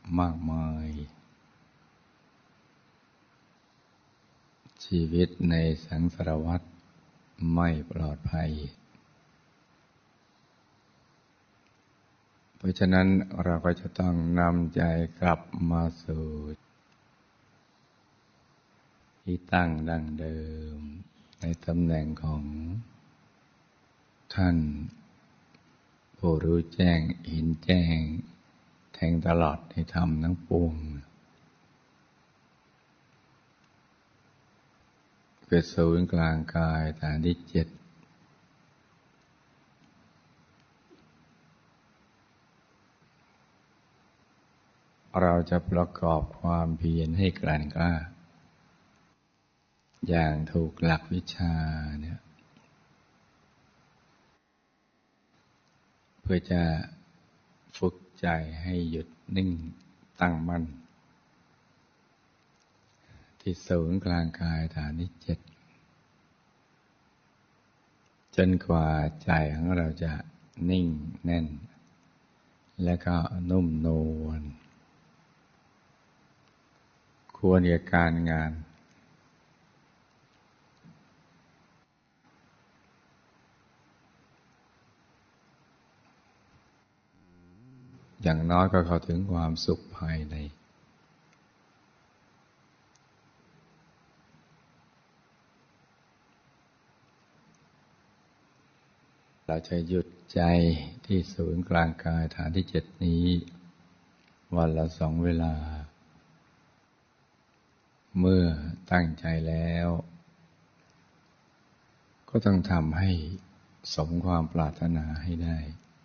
มากมายชีวิตในสังสารวัฏไม่ปลอดภัยเพราะฉะนั้นเราก็จะต้องนำใจกลับมาสู่ที่ตั้งดั้งเดิมในตำแหน่งของท่านผู้รู้แจ้งเห็นแจ้งแทงตลอดในธรรมทั้งปวงคือศูนย์กลางกายฐานที่7เราจะประกอบความเพียรให้แกร่งกล้าอย่างถูกหลักวิชาเนี่ยเพื่อจะฝึกใจให้หยุดนิ่งตั้งมั่นที่ศูนย์กลางกายฐานที่7จนกว่าใจของเราจะนิ่งแน่นและก็นุ่มนวลควรแก่การงานอย่างน้อยก็เข้าถึงความสุขภายในเราจะหยุดใจที่ศูนย์กลางกายฐานที่7นี้วันละ2 เวลาเมื่อตั้งใจแล้วก็ต้องทำให้สมความปรารถนาให้ได้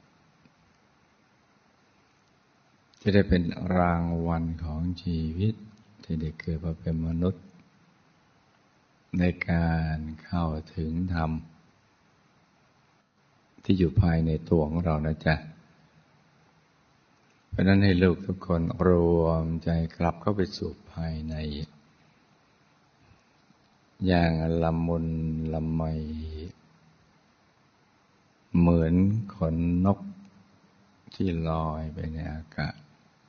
จะได้เป็นรางวัลของชีวิตที่ได้เกิดมาเป็นมนุษย์ในการเข้าถึงธรรมที่อยู่ภายในตัวของเรานะจ๊ะเพราะนั้นให้ลูกทุกคนรวมใจกลับเข้าไปสู่ภายในอย่างละมุนละไมเหมือนขนนกที่ลอยไปในอากาศ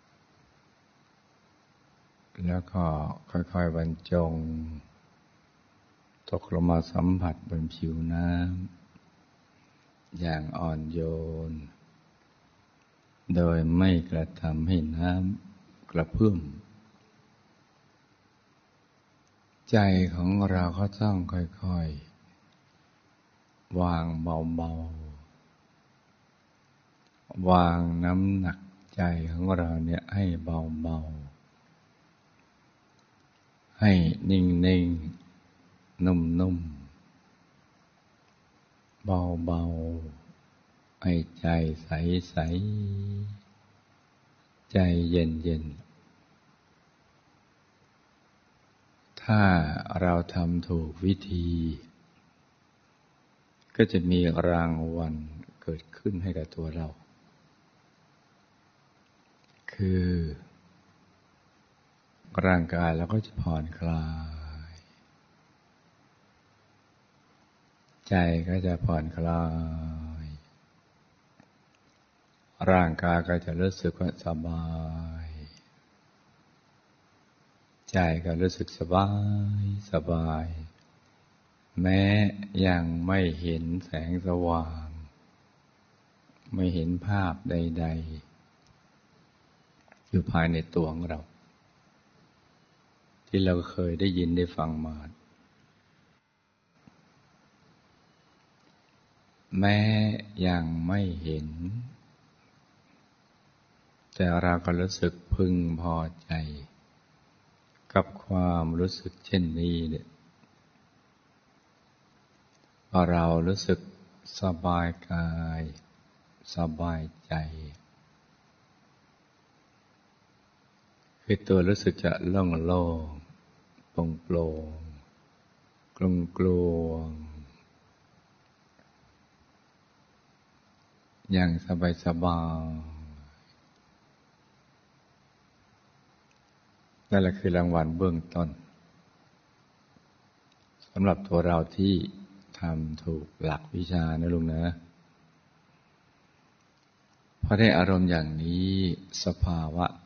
แล้วก็ค่อยๆบรรจงตกลงมาสัมผัสบนผิวน้ำอย่างอ่อนโยนโดยไม่กระทำให้น้ำกระเพื่อมใจของเราก็ต้องค่อยๆวางเบาๆวางน้ำหนักใจของเราเนี่ยให้เบาๆให้นิ่งๆนุ่มๆเบาๆให้ใจใสๆใจเย็นๆถ้าเราทำถูกวิธีก็จะมีรางวัลเกิดขึ้นให้กับตัวเราคือร่างกายเราก็จะผ่อนคลายใจก็จะผ่อนคลายร่างกายก็จะรู้สึกว่าสบายใจก็รู้สึกสบายแม้ยังไม่เห็นแสงสว่างไม่เห็นภาพใดๆอยู่ภายในตัวของเราที่เราเคยได้ยินได้ฟังมาแม้ยังไม่เห็นแต่เราก็รู้สึกพึงพอใจกับความรู้สึกเช่นนี้เนี่ยพอเรารู้สึกสบายกายสบายใจคือตัวรู้สึกจะโล่งๆโปร่งๆกลวงๆอย่างสบายนั่นแหละคือรางวัลเบื้องต้นสำหรับตัวเราที่ทำถูกหลักวิชานะลุงนะพอได้อารมณ์อย่างนี้สภาวะ